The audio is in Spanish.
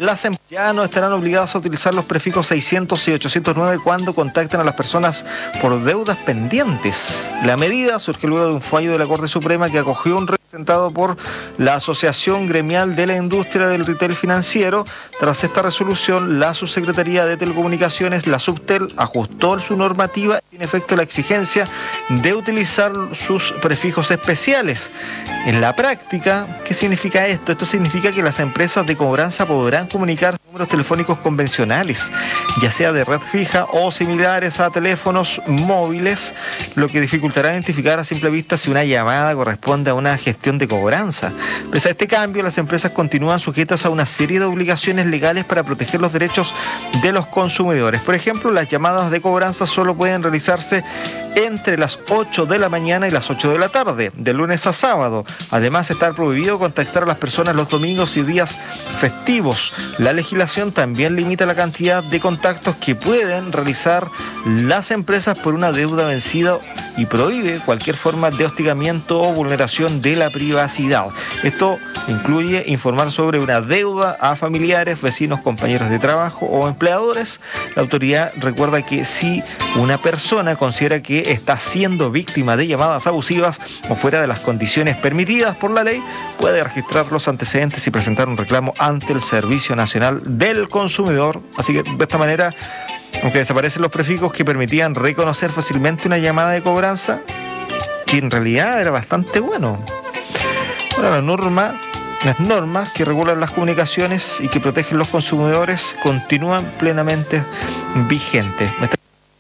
Las empresas ya no estarán obligadas a utilizar los prefijos 600 y 809 cuando contacten a las personas por deudas pendientes. La medida surge luego de un fallo de la Corte Suprema que acogió un representado por la Asociación Gremial de la Industria del Retail Financiero. Tras esta resolución, la Subsecretaría de Telecomunicaciones, la Subtel, ajustó su normativa y en efecto la exigencia de utilizar sus prefijos especiales. En la práctica, ¿qué significa esto? Esto significa que las empresas de cobranza podrán comunicar números telefónicos convencionales, ya sea de red fija o similares a teléfonos móviles, lo que dificultará identificar a simple vista si una llamada corresponde a una gestión de cobranza. Pese a este cambio, las empresas continúan sujetas a una serie de obligaciones legales para proteger los derechos de los consumidores. Por ejemplo, las llamadas de cobranza solo pueden realizarse entre las 8 de la mañana y las 8 de la tarde, de lunes a sábado. Además, está prohibido contactar a las personas los domingos y días festivos. La legislación también limita la cantidad de contactos que pueden realizar las empresas por una deuda vencida y prohíbe cualquier forma de hostigamiento o vulneración de la privacidad. Esto incluye informar sobre una deuda a familiares, vecinos, compañeros de trabajo o empleadores. La autoridad recuerda que si una persona considera que está siendo víctima de llamadas abusivas o fuera de las condiciones permitidas por la ley, puede registrar los antecedentes y presentar un reclamo ante el Servicio Nacional del Consumidor. Así que de esta manera, aunque desaparecen los prefijos que permitían reconocer fácilmente una llamada de cobranza, que en realidad era bastante bueno. Ahora las normas que regulan las comunicaciones y que protegen los consumidores continúan plenamente vigentes.